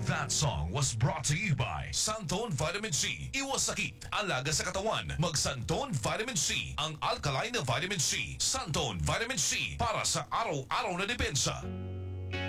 That song was brought to you by Santone Vitamin C. Iwas sakit, alaga sa katawan. Mag Santone Vitamin C, ang alkaline na vitamin C. Santone Vitamin C, para sa araw-araw na depensa.